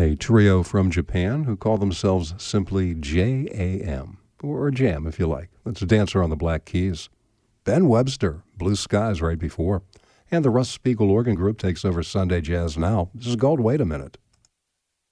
a trio from Japan who call themselves simply JAM, or Jam if you like. That's Dancer on the Black Keys. Ben Webster, Blue Skies right before. And the Russ Spiegel Organ Group takes over Sunday Jazz Now. This is called Wait a Minute.